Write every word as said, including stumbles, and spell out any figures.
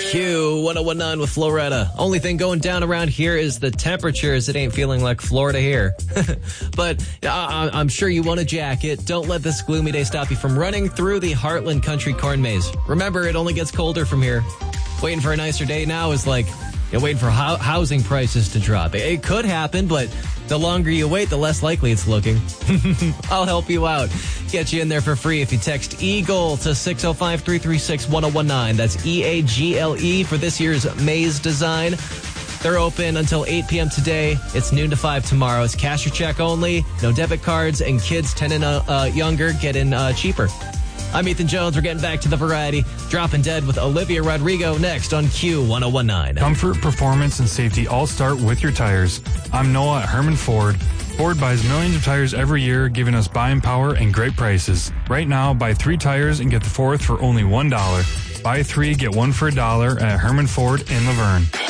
Q one oh one nine with Floretta. Only thing going down around here is the temperatures. It ain't feeling like Florida here. But uh, I'm sure you want a jacket. Don't let this gloomy day stop you from running through the Heartland Country Corn Maze. Remember, it only gets colder from here. Waiting for a nicer day now is like you're waiting for ho- housing prices to drop. It, it could happen, but the longer you wait, the less likely it's looking. I'll help you out. Get you in there for free if you text EAGLE to six oh five, three three six, one oh one nine. That's E A G L E for this year's maze design. They're open until eight p.m. today. It's noon to five tomorrow. It's cash or check only. No debit cards, and kids ten and uh, uh, younger get in uh, cheaper. I'm Ethan Jones. We're getting back to the variety. Dropping Dead with Olivia Rodrigo next on Q one oh one nine. Comfort, performance, and safety all start with your tires. I'm Noah at Herman Ford. Ford buys millions of tires every year, giving us buying power and great prices. Right now, buy three tires and get the fourth for only one dollar. Buy three, get one for a dollar at Herman Ford in Laverne.